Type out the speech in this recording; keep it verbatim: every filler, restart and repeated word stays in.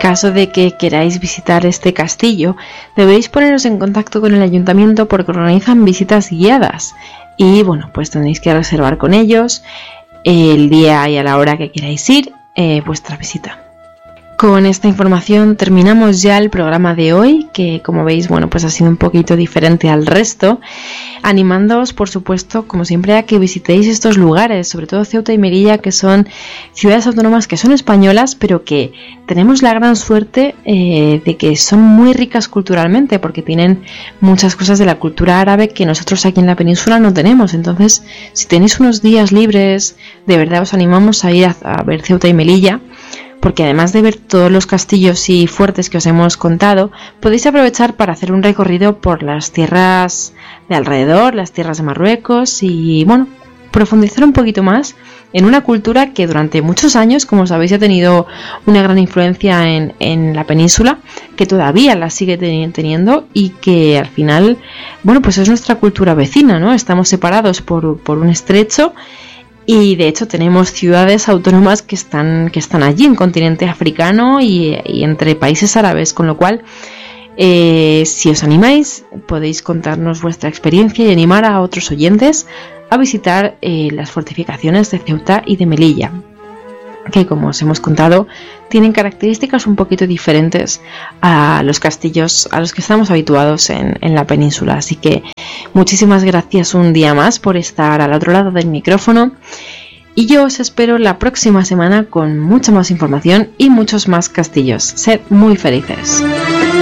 caso de que queráis visitar este castillo, debéis poneros en contacto con el ayuntamiento porque organizan visitas guiadas y bueno, pues tenéis que reservar con ellos el día y a la hora que queráis ir eh, vuestra visita. Con esta información terminamos ya el programa de hoy, que como veis, bueno, pues ha sido un poquito diferente al resto, animándoos, por supuesto, como siempre, a que visitéis estos lugares, sobre todo Ceuta y Melilla, que son ciudades autónomas que son españolas, pero que tenemos la gran suerte eh, de que son muy ricas culturalmente, porque tienen muchas cosas de la cultura árabe que nosotros aquí en la península no tenemos. Entonces, si tenéis unos días libres, de verdad os animamos a ir a, a ver Ceuta y Melilla, porque además de ver todos los castillos y fuertes que os hemos contado, podéis aprovechar para hacer un recorrido por las tierras de alrededor, las tierras de Marruecos y, bueno, profundizar un poquito más en una cultura que durante muchos años, como sabéis, ha tenido una gran influencia en, en la península, que todavía la sigue teniendo y que al final, bueno, pues es nuestra cultura vecina, ¿no? Estamos separados por, por un estrecho. Y de hecho tenemos ciudades autónomas que están, que están allí en continente africano y, y entre países árabes, con lo cual eh, si os animáis podéis contarnos vuestra experiencia y animar a otros oyentes a visitar eh, las fortificaciones de Ceuta y de Melilla, que como os hemos contado tienen características un poquito diferentes a los castillos a los que estamos habituados en, en la península. Así que muchísimas gracias un día más por estar al otro lado del micrófono y yo os espero la próxima semana con mucha más información y muchos más castillos. Sed muy felices.